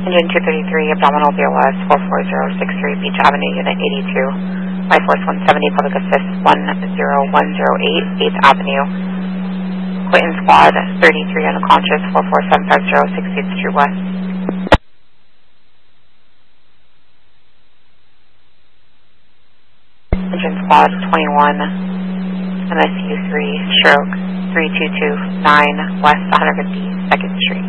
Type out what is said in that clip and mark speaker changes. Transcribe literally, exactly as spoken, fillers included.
Speaker 1: Engine two thirty-three, abdominal B O S four four zero six three, Beach Avenue, Unit eighty-two. Life Force one seventy, Public Assist one zero one zero eight, eighth Avenue. Clinton Squad thirty-three, unconscious, four four seven five zero, sixteenth Street West. Engine Squad twenty-one, M S U three, stroke three two two nine, West one hundred fifty-second Street.